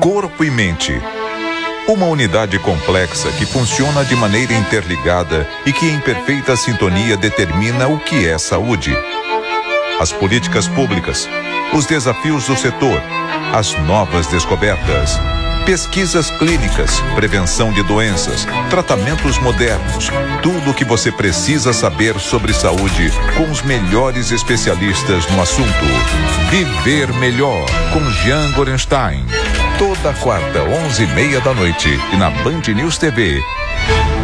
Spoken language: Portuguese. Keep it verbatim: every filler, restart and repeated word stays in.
Corpo e mente. Uma unidade complexa que funciona de maneira interligada e que em perfeita sintonia determina o que é saúde. As políticas públicas, os desafios do setor, as novas descobertas, pesquisas clínicas, prevenção de doenças, tratamentos modernos, tudo o que você precisa saber sobre saúde com os melhores especialistas no assunto. Viver Melhor, com Jean Gorenstein. Toda quarta, onze e meia da noite, e na Band News T V.